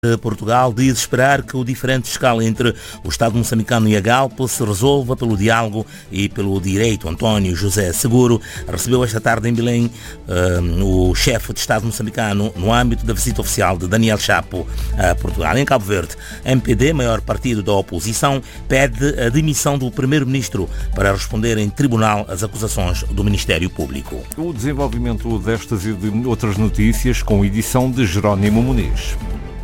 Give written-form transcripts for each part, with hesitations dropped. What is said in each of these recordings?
de Portugal diz esperar que o diferente fiscal entre o Estado moçambicano e a Galp se resolva pelo diálogo e pelo direito. António José Seguro recebeu esta tarde em Belém o chefe de Estado moçambicano no âmbito da visita oficial de Daniel Chapo a Portugal. Em Cabo Verde, MPD, maior partido da oposição, pede a demissão do primeiro-ministro para responder em tribunal às acusações do Ministério Público. O desenvolvimento destas e de outras notícias com edição de Jerónimo Muniz.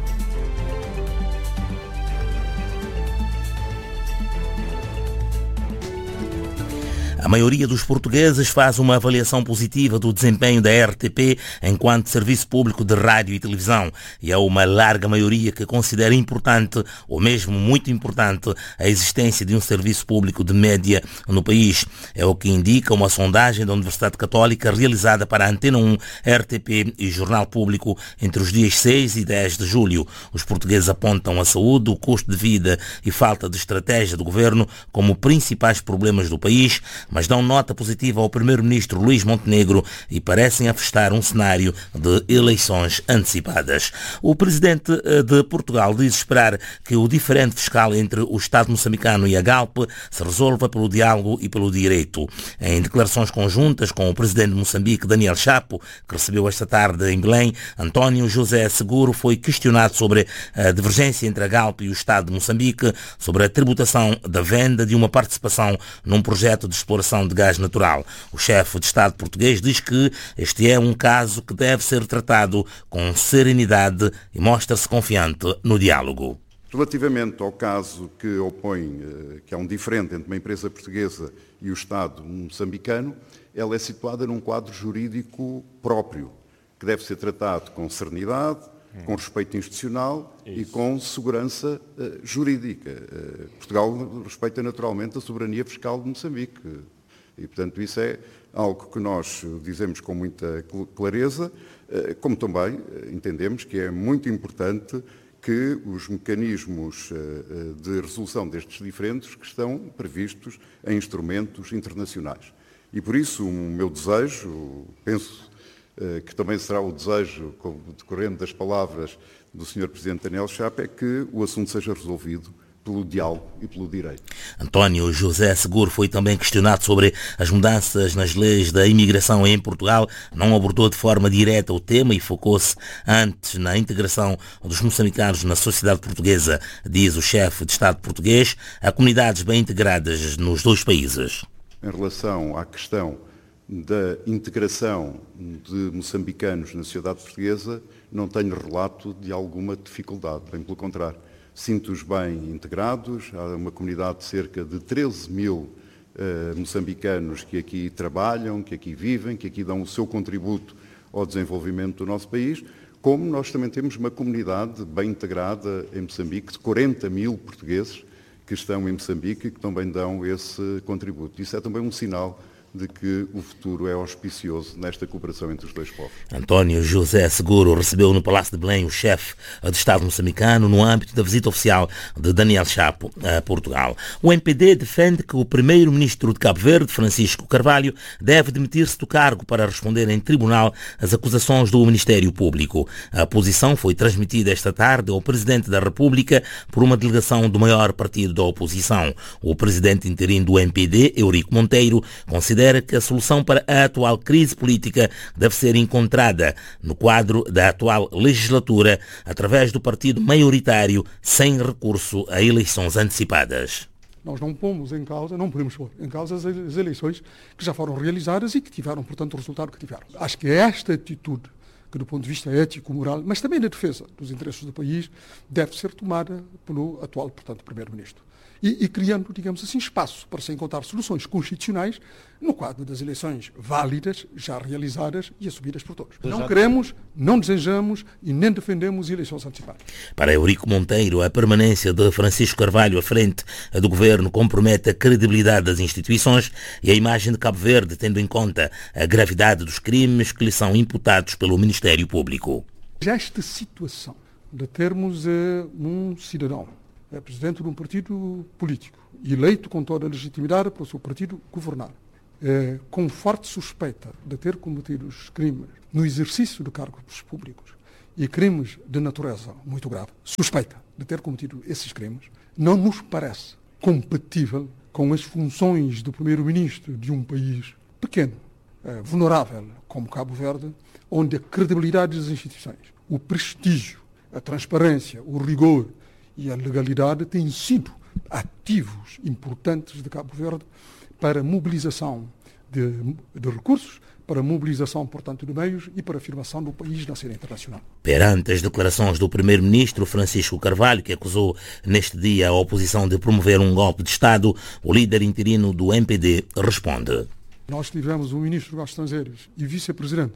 A maioria dos portugueses faz uma avaliação positiva do desempenho da RTP enquanto serviço público de rádio e televisão, e é uma larga maioria que considera importante, ou mesmo muito importante, a existência de um serviço público de média no país. É o que indica uma sondagem da Universidade Católica realizada para a Antena 1, RTP e Jornal Público entre os dias 6 e 10 de julho. Os portugueses apontam a saúde, o custo de vida e falta de estratégia do governo como principais problemas do país, mas dão nota positiva ao primeiro-ministro Luís Montenegro e parecem afastar um cenário de eleições antecipadas. O presidente de Portugal diz esperar que o diferente fiscal entre o Estado moçambicano e a Galp se resolva pelo diálogo e pelo direito. Em declarações conjuntas com o presidente de Moçambique, Daniel Chapo, que recebeu esta tarde em Belém, António José Seguro foi questionado sobre a divergência entre a Galp e o Estado de Moçambique, sobre a tributação da venda de uma participação num projeto de exploração de gás natural. O chefe de Estado português diz que este é um caso que deve ser tratado com serenidade e mostra-se confiante no diálogo. Relativamente ao caso que opõe, que é um diferente entre uma empresa portuguesa e o Estado moçambicano, ela é situada num quadro jurídico próprio, que deve ser tratado com serenidade, com respeito institucional e com segurança jurídica. Portugal respeita naturalmente a soberania fiscal de Moçambique e, portanto, isso é algo que nós dizemos com muita clareza, como também entendemos que é muito importante que os mecanismos de resolução destes diferendos que estão previstos em instrumentos internacionais. E por isso o meu desejo, penso que também será o desejo, decorrendo das palavras do Sr. Presidente Daniel Chapo, é que o assunto seja resolvido pelo diálogo e pelo direito. António José Seguro foi também questionado sobre as mudanças nas leis da imigração em Portugal. Não abordou de forma direta o tema e focou-se antes na integração dos moçambicanos na sociedade portuguesa. Diz o chefe de Estado português, há comunidades bem integradas nos dois países. Em relação à questão da integração de moçambicanos na sociedade portuguesa, não tenho relato de alguma dificuldade, bem pelo contrário. Sinto-os bem integrados, há uma comunidade de cerca de 13 mil moçambicanos que aqui trabalham, que aqui vivem, que aqui dão o seu contributo ao desenvolvimento do nosso país, como nós também temos uma comunidade bem integrada em Moçambique, de 40 mil portugueses que estão em Moçambique e que também dão esse contributo. Isso é também um sinal de que o futuro é auspicioso nesta cooperação entre os dois povos. António José Seguro recebeu no Palácio de Belém o chefe de Estado moçambicano no âmbito da visita oficial de Daniel Chapo a Portugal. O MPD defende que o primeiro-ministro de Cabo Verde, Francisco Carvalho, deve demitir-se do cargo para responder em tribunal às acusações do Ministério Público. A posição foi transmitida esta tarde ao Presidente da República por uma delegação do maior partido da oposição. O presidente interino do MPD, Eurico Monteiro, considera que a solução para a atual crise política deve ser encontrada no quadro da atual legislatura através do partido maioritário sem recurso a eleições antecipadas. Nós não pomos em causa, não podemos pôr em causa as eleições que já foram realizadas e que tiveram, portanto, o resultado que tiveram. Acho que esta atitude, que do ponto de vista ético, moral, mas também na defesa dos interesses do país, deve ser tomada pelo atual, portanto, Primeiro-Ministro. E criando, digamos assim, espaço para se encontrar soluções constitucionais no quadro das eleições válidas, já realizadas e assumidas por todos. Não queremos, não desejamos e nem defendemos eleições antecipadas. Para Eurico Monteiro, a permanência de Francisco Carvalho à frente do governo compromete a credibilidade das instituições e a imagem de Cabo Verde, tendo em conta a gravidade dos crimes que lhe são imputados pelo Ministério Público. Esta situação de termos um cidadão presidente de um partido político, eleito com toda a legitimidade para o seu partido governar, com forte suspeita de ter cometido os crimes no exercício de cargos públicos e crimes de natureza muito grave, suspeita de ter cometido esses crimes, não nos parece compatível com as funções do primeiro-ministro de um país pequeno, vulnerável como Cabo Verde, onde a credibilidade das instituições, o prestígio, a transparência, o rigor e a legalidade têm sido ativos importantes de Cabo Verde para a mobilização de recursos, para a mobilização, portanto, de meios e para a afirmação do país na cena internacional. Perante as declarações do primeiro-ministro Francisco Carvalho, que acusou neste dia a oposição de promover um golpe de Estado, o líder interino do MPD responde. Nós tivemos um ministro dos Estrangeiros e vice-presidente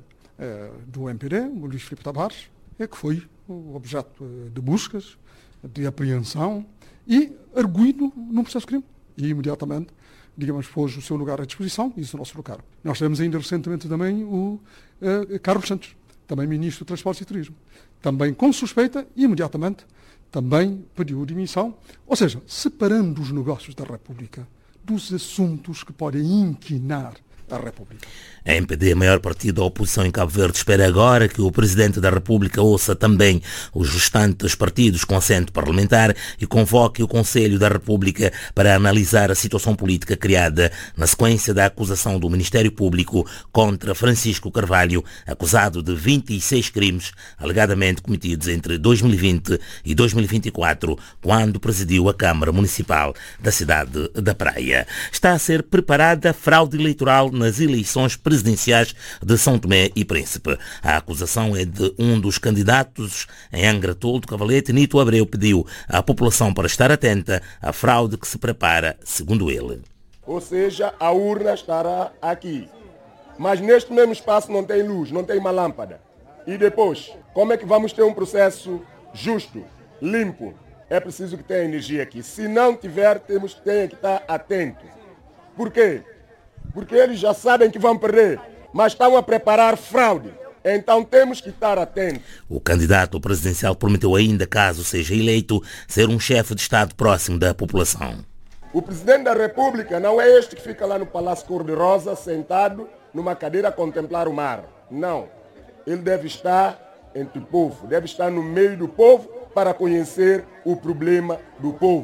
do MPD, o Luís Filipe Tavares, que foi objeto de buscas, de apreensão e arguido num processo de crime. E imediatamente, digamos, pôs o seu lugar à disposição e isso é o nosso lugar. Nós tivemos ainda recentemente também o Carlos Santos, também ministro de Transportes e Turismo, também com suspeita e imediatamente também pediu demissão, ou seja, separando os negócios da República dos assuntos que podem inquinar a República. A MPD, maior partido da oposição em Cabo Verde, espera agora que o Presidente da República ouça também os restantes partidos com assento parlamentar e convoque o Conselho da República para analisar a situação política criada na sequência da acusação do Ministério Público contra Francisco Carvalho, acusado de 26 crimes alegadamente cometidos entre 2020 e 2024, quando presidiu a Câmara Municipal da cidade da Praia. Está a ser preparada fraude eleitoral nas eleições presidenciais de São Tomé e Príncipe. A acusação é de um dos candidatos em Angra Toldo Cavalete. Nito Abreu pediu à população para estar atenta à fraude que se prepara, segundo ele. Ou seja, a urna estará aqui. Mas neste mesmo espaço não tem luz, não tem uma lâmpada. E depois, como é que vamos ter um processo justo, limpo? É preciso que tenha energia aqui. Se não tiver, tem que estar atento. Por quê? Porque eles já sabem que vão perder, mas estão a preparar fraude. Então temos que estar atentos. O candidato presidencial prometeu ainda, caso seja eleito, ser um chefe de Estado próximo da população. O Presidente da República não é este que fica lá no Palácio Cor-de-Rosa, sentado numa cadeira a contemplar o mar. Não. Ele deve estar entre o povo, deve estar no meio do povo para conhecer o problema do povo.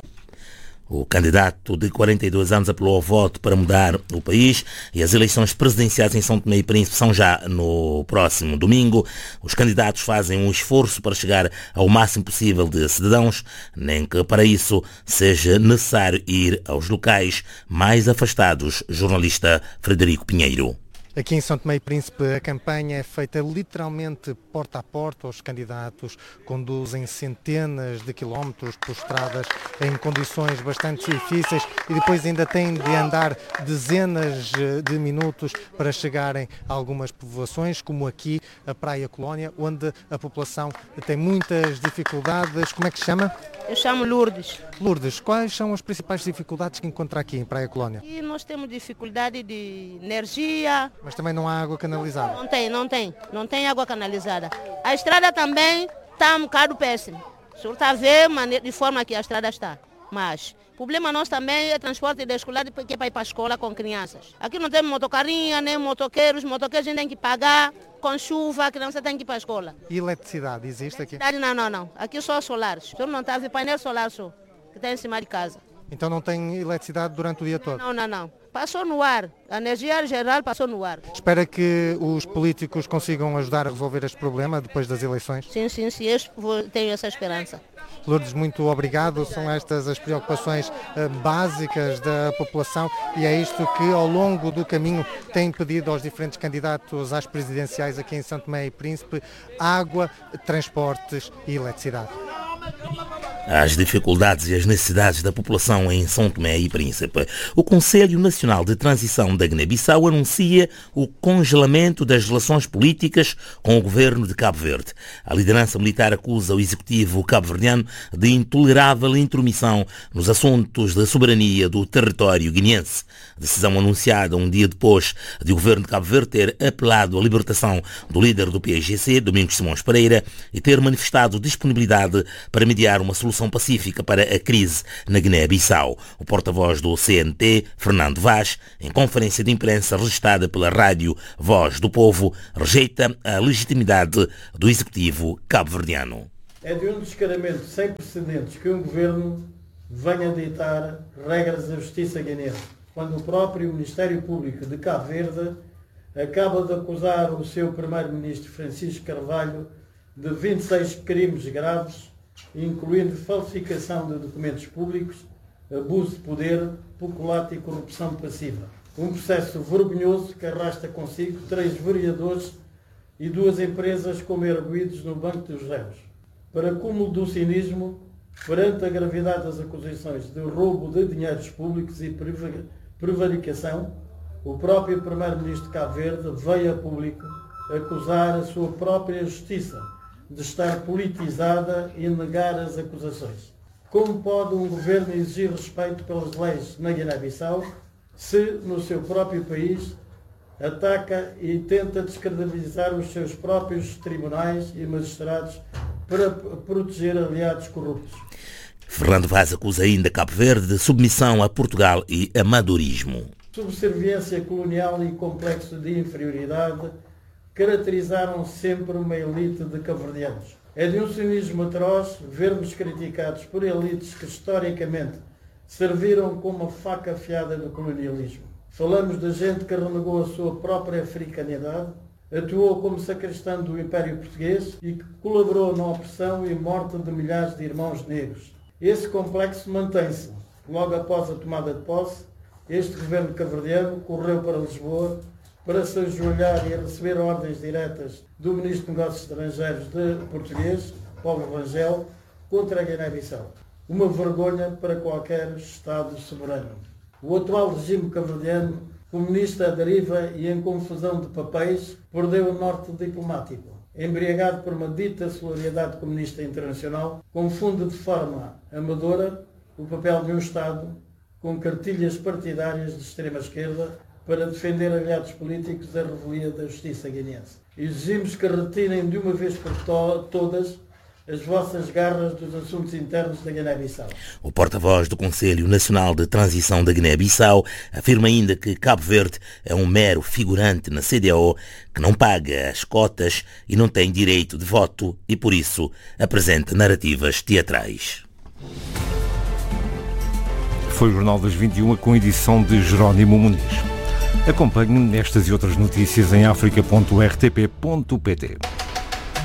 O candidato de 42 anos apelou ao voto para mudar o país e as eleições presidenciais em São Tomé e Príncipe são já no próximo domingo. Os candidatos fazem um esforço para chegar ao máximo possível de cidadãos, nem que para isso seja necessário ir aos locais mais afastados. Jornalista Frederico Pinheiro. Aqui em São Tomé e Príncipe a campanha é feita literalmente porta a porta. Os candidatos conduzem centenas de quilómetros por estradas em condições bastante difíceis e depois ainda têm de andar dezenas de minutos para chegarem a algumas povoações, como aqui a Praia Colónia, onde a população tem muitas dificuldades. Como é que se chama? Eu chamo Lourdes. Lourdes, quais são as principais dificuldades que encontra aqui em Praia Colónia? E nós temos dificuldade de energia. Mas também não há água canalizada? Não tem água canalizada. A estrada também está um bocado péssima. O senhor está a ver de forma que a estrada está. Mas o problema nosso também é transporte de escolar, que é para ir para a escola com crianças. Aqui não tem motocarrinha, nem motoqueiros. Motoqueiros a gente tem que pagar com chuva, a criança tem que ir para a escola. E eletricidade existe aqui? Não. Aqui só solares. O senhor não está a ver painel solar só, que está em cima de casa. Então não tem eletricidade durante o dia todo? Não. Passou no ar. A energia geral passou no ar. Espera que os políticos consigam ajudar a resolver este problema depois das eleições? Sim. Eu tenho essa esperança. Lourdes, muito obrigado. São estas as preocupações básicas da população e é isto que ao longo do caminho tem pedido aos diferentes candidatos às presidenciais aqui em São Tomé e Príncipe: água, transportes e eletricidade. As dificuldades e as necessidades da população em São Tomé e Príncipe. O Conselho Nacional de Transição da Guiné-Bissau anuncia o congelamento das relações políticas com o governo de Cabo Verde. A liderança militar acusa o executivo cabo-verdiano de intolerável intromissão nos assuntos da soberania do território guineense. Decisão anunciada um dia depois de o governo de Cabo Verde ter apelado à libertação do líder do PAIGC, Domingos Simões Pereira, e ter manifestado disponibilidade para mediar uma solução solução pacífica para a crise na Guiné-Bissau. O porta-voz do CNT, Fernando Vaz, em conferência de imprensa registrada pela rádio Voz do Povo, rejeita a legitimidade do executivo cabo-verdiano. É de um descaramento sem precedentes que um governo venha ditar regras da justiça guineense, quando o próprio Ministério Público de Cabo Verde acaba de acusar o seu primeiro-ministro Francisco Carvalho de 26 crimes graves, incluindo falsificação de documentos públicos, abuso de poder, peculato e corrupção passiva. Um processo vergonhoso que arrasta consigo 3 vereadores e 2 empresas como arguidos no banco dos réus. Para cúmulo do cinismo, perante a gravidade das acusações de roubo de dinheiros públicos e prevaricação, o próprio primeiro-ministro de Cabo Verde veio a público acusar a sua própria justiça de estar politizada e negar as acusações. Como pode um governo exigir respeito pelas leis na Guiné-Bissau se, no seu próprio país, ataca e tenta descredibilizar os seus próprios tribunais e magistrados para proteger aliados corruptos? Fernando Vaz acusa ainda Cabo Verde de submissão a Portugal e amadorismo. Subserviência colonial e complexo de inferioridade caracterizaram sempre uma elite de cabo-verdianos. É de um cinismo atroz vermos criticados por elites que historicamente serviram como a faca afiada do colonialismo. Falamos de gente que renegou a sua própria africanidade, atuou como sacristão do Império Português e que colaborou na opressão e morte de milhares de irmãos negros. Esse complexo mantém-se. Logo após a tomada de posse, este governo cabo-verdiano correu para Lisboa para se ajoelhar e receber ordens diretas do Ministro de Negócios Estrangeiros português, Paulo Rangel, contra a Guiné-Bissau. Uma vergonha para qualquer Estado soberano. O atual regime cabo-verdiano, comunista à deriva e em confusão de papéis, perdeu o norte diplomático. Embriagado por uma dita solidariedade comunista internacional, confunde de forma amadora o papel de um Estado com cartilhas partidárias de extrema-esquerda para defender aliados políticos da revelia da justiça guineense. Exigimos que retirem de uma vez por todas as vossas garras dos assuntos internos da Guiné-Bissau. O porta-voz do Conselho Nacional de Transição da Guiné-Bissau afirma ainda que Cabo Verde é um mero figurante na CEDEAO que não paga as cotas e não tem direito de voto e, por isso, apresenta narrativas teatrais. Foi o Jornal das 21 com edição de Jerónimo Muniz. Acompanhe-me nestas e outras notícias em africa.rtp.pt.